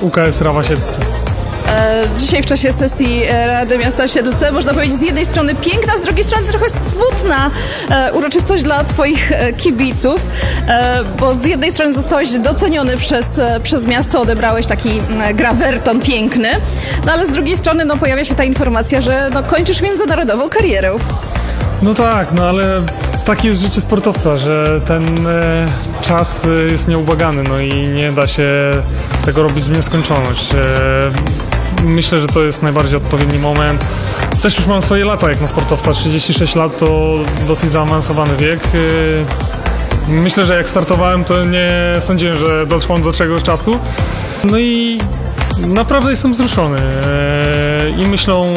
UKS Rawa Siedlce. Dzisiaj w czasie sesji Rady Miasta Siedlce, można powiedzieć, z jednej strony piękna, z drugiej strony trochę smutna uroczystość dla twoich kibiców, bo z jednej strony zostałeś doceniony przez miasto, odebrałeś taki grawerton piękny, no ale z drugiej strony pojawia się ta informacja, że kończysz międzynarodową karierę. No tak, no ale takie jest życie sportowca, że ten czas jest nieubłagany, no i nie da się tego robić w nieskończoność. Myślę, że to jest najbardziej odpowiedni moment. Też już mam swoje lata jak na sportowca, 36 lat to dosyć zaawansowany wiek. Myślę, że jak startowałem, to nie sądziłem, że dotrwam do czegoś czasu. No i naprawdę jestem wzruszony i myślą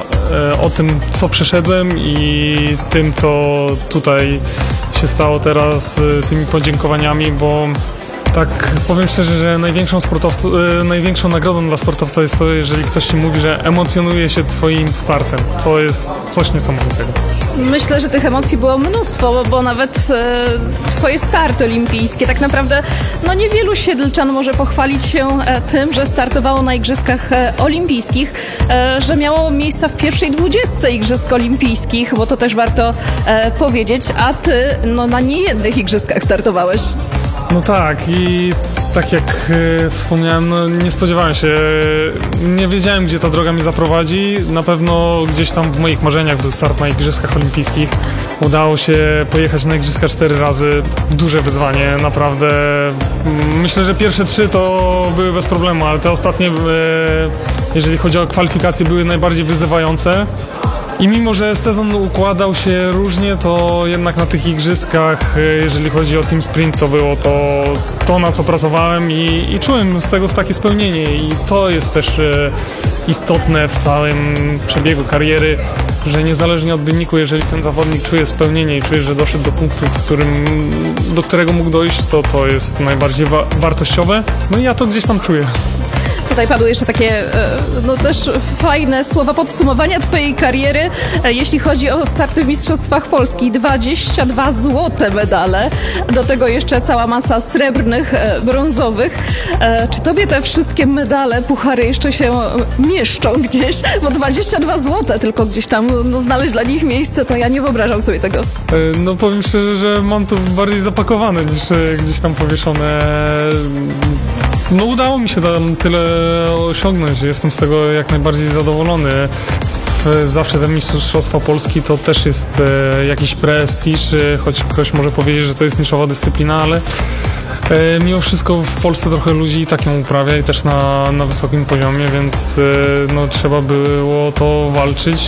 o tym, co przeszedłem i tym, co tutaj się stało teraz, tymi podziękowaniami, bo tak powiem szczerze, że największą nagrodą dla sportowca jest to, jeżeli ktoś ci mówi, że emocjonuje się twoim startem. To jest coś niesamowitego. Myślę, że tych emocji było mnóstwo, bo nawet twoje starty olimpijskie, tak naprawdę niewielu siedlczan może pochwalić się tym, że startowało na Igrzyskach Olimpijskich, że miało miejsca w pierwszej 20 Igrzysk Olimpijskich, bo to też warto powiedzieć, a ty na niejednych Igrzyskach startowałeś. No tak i tak jak wspomniałem, nie spodziewałem się, nie wiedziałem, gdzie ta droga mnie zaprowadzi. Na pewno gdzieś tam w moich marzeniach był start na Igrzyskach Olimpijskich. Udało się pojechać na Igrzyska 4 razy. Duże wyzwanie, naprawdę. Myślę, że pierwsze 3 to były bez problemu, ale te ostatnie, jeżeli chodzi o kwalifikacje, były najbardziej wyzywające. I mimo, że sezon układał się różnie, to jednak na tych igrzyskach, jeżeli chodzi o team sprint, to było to na co pracowałem i czułem z tego takie spełnienie. I to jest też istotne w całym przebiegu kariery, że niezależnie od wyniku, jeżeli ten zawodnik czuje spełnienie i czuje, że doszedł do punktu, do którego mógł dojść, to jest najbardziej wartościowe. No i ja to gdzieś tam czuję. Tutaj padły jeszcze takie też fajne słowa podsumowania twojej kariery, jeśli chodzi o starty w Mistrzostwach Polski. 22 złote medale, do tego jeszcze cała masa srebrnych, brązowych. Czy tobie te wszystkie medale, puchary jeszcze się mieszczą gdzieś? Bo 22 złote tylko gdzieś tam znaleźć dla nich miejsce, to ja nie wyobrażam sobie tego. No powiem szczerze, że mam to bardziej zapakowane niż gdzieś tam powieszone. No udało mi się tam tyle osiągnąć, jestem z tego jak najbardziej zadowolony. Zawsze te Mistrzostwa Polski to też jest jakiś prestiż, choć ktoś może powiedzieć, że to jest niszowa dyscyplina, ale mimo wszystko w Polsce trochę ludzi tak ją uprawia i też na wysokim poziomie, więc trzeba było to walczyć,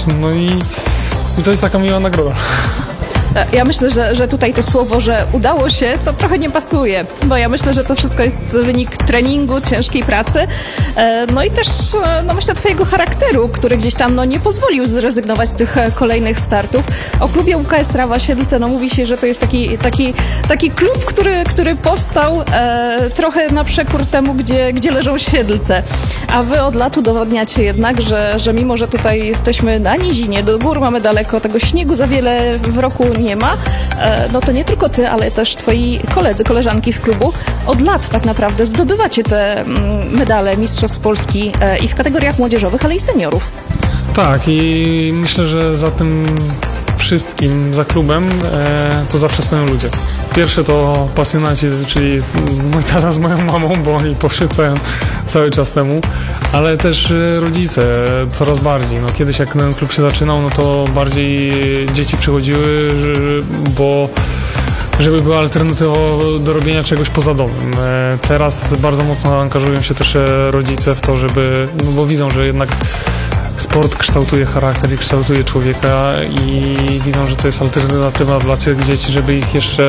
i to jest taka miła nagroda. Ja myślę, że tutaj to słowo, że udało się, to trochę nie pasuje, bo ja myślę, że to wszystko jest wynik treningu, ciężkiej pracy, i też myślę twojego charakteru, który gdzieś tam nie pozwolił zrezygnować z tych kolejnych startów. O klubie UKS Rawa Siedlce mówi się, że to jest taki klub, który powstał trochę na przekór temu, gdzie leżą Siedlce, a wy od lat udowodniacie jednak, że mimo, że tutaj jesteśmy na nizinie, do gór mamy daleko, tego śniegu za wiele w roku nie ma, to nie tylko ty, ale też twoi koledzy, koleżanki z klubu od lat tak naprawdę zdobywacie te medale Mistrzostw Polski i w kategoriach młodzieżowych, ale i seniorów. Tak, i myślę, że za tym wszystkim, za klubem, to zawsze stoją ludzie. Pierwsze to pasjonaci, czyli mój tata z moją mamą, bo oni poszli cały czas temu, ale też rodzice coraz bardziej. Kiedyś jak ten klub się zaczynał, to bardziej dzieci przychodziły, bo żeby była alternatywa do robienia czegoś poza domem. Teraz bardzo mocno angażują się też rodzice w to, bo widzą, że jednak sport kształtuje charakter i kształtuje człowieka i widzą, że to jest alternatywa dla tych dzieci, żeby ich jeszcze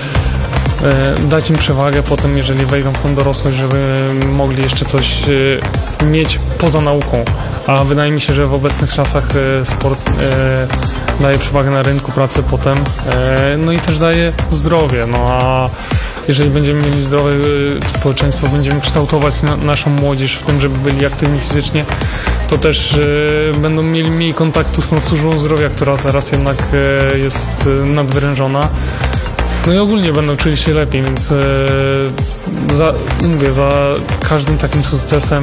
dać im przewagę potem, jeżeli wejdą w tą dorosłość, żeby mogli jeszcze coś mieć poza nauką. A wydaje mi się, że w obecnych czasach sport daje przewagę na rynku pracy potem, i też daje zdrowie. A jeżeli będziemy mieli zdrowe społeczeństwo, będziemy kształtować naszą młodzież w tym, żeby byli aktywni fizycznie, to też będą mieli mniej kontaktu z tą służbą zdrowia, która teraz jednak jest nadwyrężona. I ogólnie będą czuli się lepiej, więc za każdym takim sukcesem